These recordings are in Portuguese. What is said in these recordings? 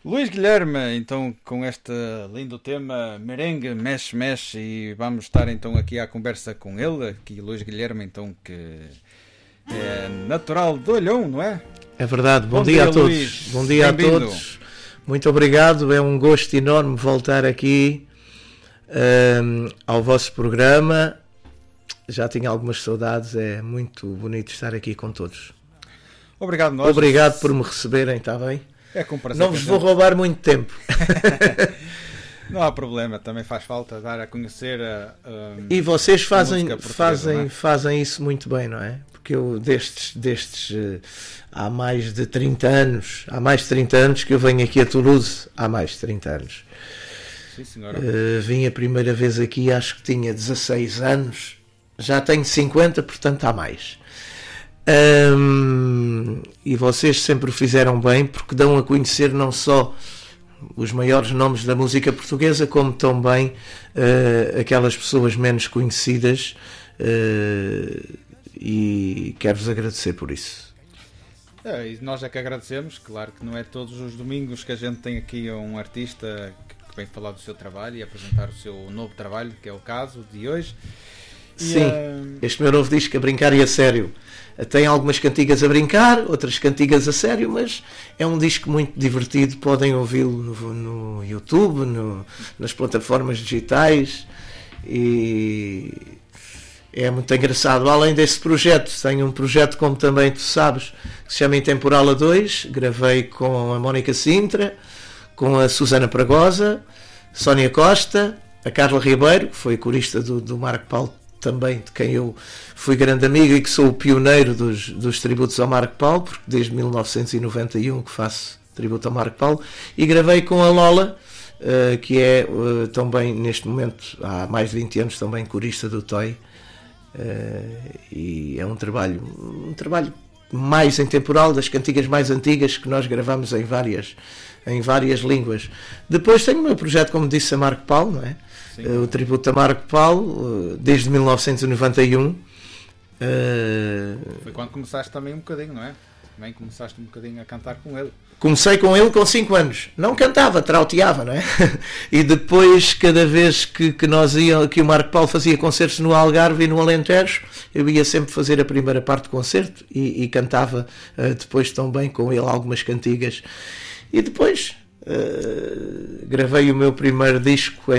Luís Guilherme, então com este lindo tema merengue, mexe, mexe, e vamos estar então aqui à conversa com ele, aqui Luís Guilherme, então que é natural de Olhão, não é? É verdade, bom dia a todos. Luís. Bom dia a Bem-vindo. todos. Muito obrigado, é um gosto enorme voltar aqui ao vosso programa. Já tinha algumas saudades, é muito bonito estar aqui com todos. Obrigado, nós. Obrigado por me receberem, está bem? É com prazer. Não vos vou roubar muito tempo. Não há problema, também faz falta dar a conhecer E vocês fazem, música portuguesa, não é? fazem isso muito bem, não é? Porque eu há mais de 30 anos que eu venho aqui a Toulouse, há mais de 30 anos. Sim, senhora. Vim a primeira vez aqui, acho que tinha 16 anos, já tenho 50, portanto há mais. E vocês sempre o fizeram bem, porque dão a conhecer não só os maiores nomes da música portuguesa, como também aquelas pessoas menos conhecidas, e quero-vos agradecer por isso. E nós é que agradecemos, claro que não é todos os domingos que a gente tem aqui um artista que vem falar do seu trabalho e apresentar o seu novo trabalho, que é o caso de hoje. Sim, este meu novo disco, a brincar e a sério. Tem algumas cantigas a brincar, outras cantigas a sério, mas é um disco muito divertido. Podem ouvi-lo no YouTube, nas plataformas digitais, e é muito engraçado. Além desse projeto, tenho um projeto, como também tu sabes, que se chama Intemporal a 2. Gravei com a Mónica Sintra, com a Susana Pragosa, Sónia Costa, a Carla Ribeiro, que foi corista do Marco Paulo, também de quem eu fui grande amigo e que sou o pioneiro dos tributos ao Marco Paulo, porque desde 1991 que faço tributo ao Marco Paulo, e gravei com a Lola, que é também neste momento, há mais de 20 anos, também corista do Toy, e é um trabalho mais intemporal, das cantigas mais antigas que nós gravamos em várias línguas. Depois tenho o meu projeto, como disse, a Marco Paulo, não é? O tributo a Marco Paulo, desde 1991. Foi quando começaste também um bocadinho, não é? Também começaste um bocadinho a cantar com ele. Comecei com ele com 5 anos. Não cantava, trauteava, não é? E depois, cada vez que o Marco Paulo fazia concertos no Algarve e no Alentejo, eu ia sempre fazer a primeira parte do concerto e cantava depois também com ele algumas cantigas. E depois gravei o meu primeiro disco em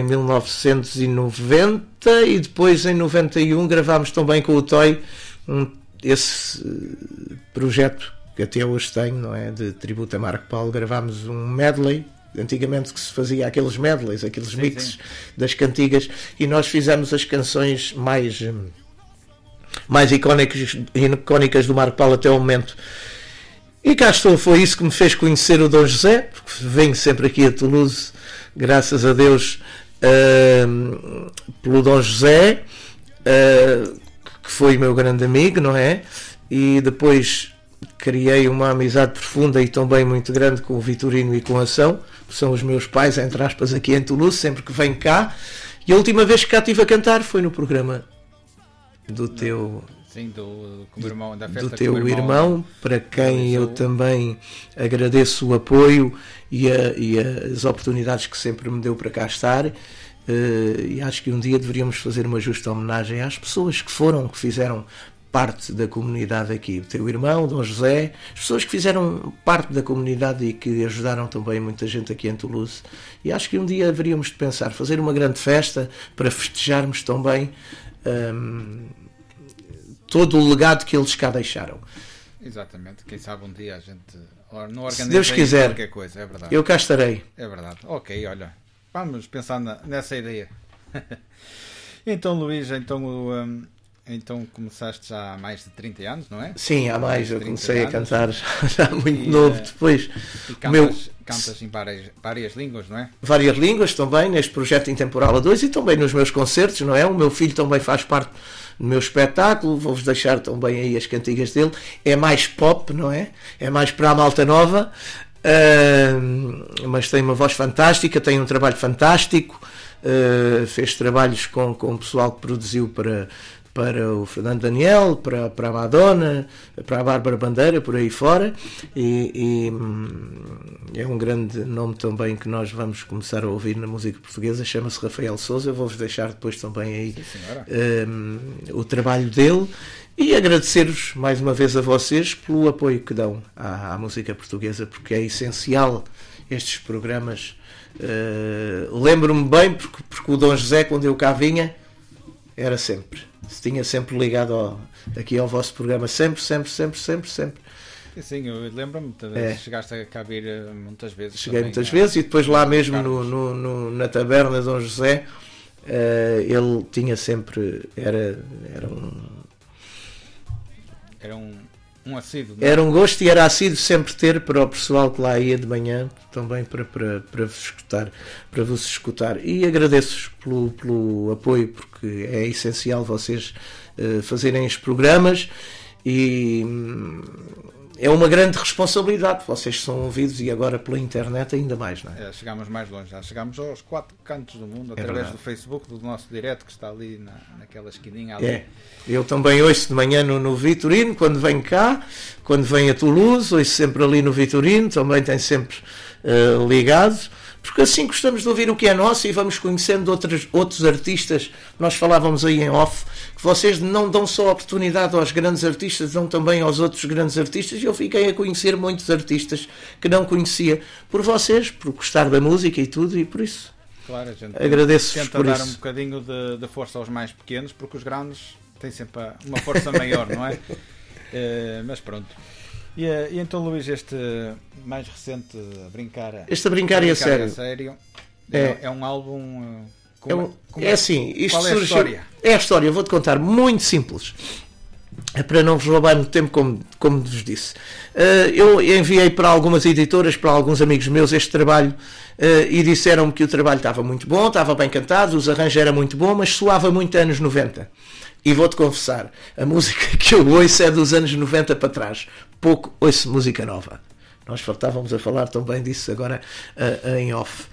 1990 e depois em 91 gravámos também com o Toy esse projeto que até hoje tenho, não é? De tributo a Marco Paulo. Gravámos um medley, antigamente que se fazia aqueles medleys, aqueles mixes das cantigas, e nós fizemos as canções mais icónicas do Marco Paulo até o momento. E cá estou, foi isso que me fez conhecer o Dom José, porque venho sempre aqui a Toulouse, graças a Deus, pelo Dom José, que foi meu grande amigo, não é? E depois criei uma amizade profunda e também muito grande com o Vitorino e com a Ação, que são os meus pais, entre aspas, aqui em Toulouse, sempre que venho cá. E a última vez que cá estive a cantar foi no programa do teu... Sim, do irmão, da festa do teu com o irmão, para quem eu também agradeço o apoio e as oportunidades que sempre me deu para cá estar, e acho que um dia deveríamos fazer uma justa homenagem às pessoas que fizeram parte da comunidade aqui, o teu irmão, o Dom José, as pessoas que fizeram parte da comunidade e que ajudaram também muita gente aqui em Toulouse, e acho que um dia deveríamos de pensar, fazer uma grande festa para festejarmos também todo o legado que eles cá deixaram. Exatamente, quem sabe um dia a gente não organiza, se Deus quiser, qualquer coisa, é verdade. Eu cá estarei. É verdade, ok, olha, vamos pensar nessa ideia. Então, Luís, então começaste já há mais de 30 anos, não é? Sim, há mais, eu comecei a cantar já muito novo depois. E cantas em várias línguas, não é? Várias línguas também, neste projeto Intemporal a 2 e também nos meus concertos, não é? O meu filho também faz parte do meu espetáculo, vou-vos deixar também aí as cantigas dele. É mais pop, não é? É mais para a malta nova, mas tem uma voz fantástica, tem um trabalho fantástico, fez trabalhos com o pessoal que produziu para o Fernando Daniel, para a Madonna, para a Bárbara Bandeira, por aí fora, e é um grande nome também que nós vamos começar a ouvir na música portuguesa, chama-se Rafael Sousa. Eu vou-vos deixar depois também aí o trabalho dele, e agradecer-vos mais uma vez a vocês pelo apoio que dão à música portuguesa, porque é essencial estes programas. Lembro-me bem porque o Dom José, quando eu cá vinha, era sempre, se tinha sempre ligado aqui ao vosso programa, sempre. Sim, eu lembro-me, chegaste a cá vir muitas vezes. Cheguei também, muitas vezes, e depois lá mesmo na taberna Dom José, ele tinha sempre, era um assíduo. Era um gosto, e era assíduo sempre ter para o pessoal que lá ia de manhã, também para vos escutar. E agradeço-vos pelo apoio, porque é essencial vocês fazerem os programas, e é uma grande responsabilidade. Vocês são ouvidos, e agora pela internet ainda mais, não é? Chegamos mais longe, já chegamos aos 4 cantos do mundo, através do Facebook, do nosso direto, que está ali naquela esquininha ali. Eu também ouço de manhã no Vitorino, quando venho cá, quando venho a Toulouse, ouço sempre ali no Vitorino, também tem sempre ligado, porque assim gostamos de ouvir o que é nosso, e vamos conhecendo outros artistas. Nós falávamos aí em off, que vocês não dão só oportunidade aos grandes artistas, dão também aos outros grandes artistas, e eu fiquei a conhecer muitos artistas que não conhecia, por vocês, por gostar da música e tudo, e por isso claro, a gente agradeço-vos por dar isso. Um bocadinho de força aos mais pequenos, porque os grandes têm sempre uma força maior, não é? Mas pronto. E então, Luís, este mais recente, A Brincar e a Sério, é um álbum... assim, isto qual é a história? É a história, eu vou-te contar, muito simples, para não vos roubar muito tempo, como vos disse. Eu enviei para algumas editoras, para alguns amigos meus, este trabalho, e disseram-me que o trabalho estava muito bom, estava bem cantado, os arranjos eram muito bom, mas soava muito anos 90. E vou-te confessar, a música que eu ouço é dos anos 90 para trás. Pouco ouço música nova. Nós estávamos a falar também disso agora em off.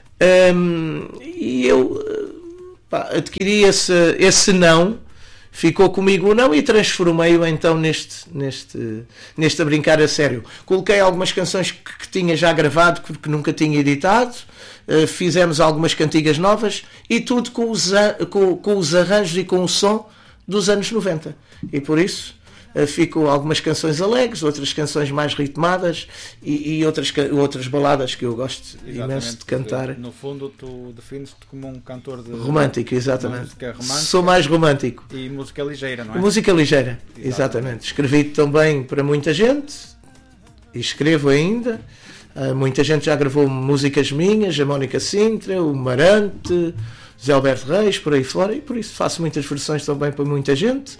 E eu adquiri esse não, ficou comigo o não, e transformei-o então neste A Brincar a Sério. Coloquei algumas canções que tinha já gravado, porque nunca tinha editado. Fizemos algumas cantigas novas, e tudo com os arranjos e com o som dos anos 90, e por isso ficam algumas canções alegres, outras canções mais ritmadas, e outras baladas que eu gosto imenso de cantar. No fundo, tu defines-te como um cantor de romântico, exatamente. Música romântica. Sou mais romântico. E música ligeira, não é? Música ligeira, exatamente. Escrevi também para muita gente, e escrevo ainda. Muita gente já gravou músicas minhas, a Mónica Sintra, o Marante, Zé Alberto Reis, por aí fora, e por isso faço muitas versões também para muita gente.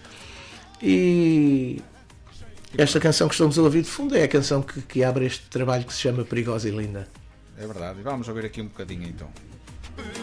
E esta canção que estamos a ouvir de fundo é a canção que abre este trabalho, que se chama Perigosa e Linda. É verdade, e vamos ouvir aqui um bocadinho então.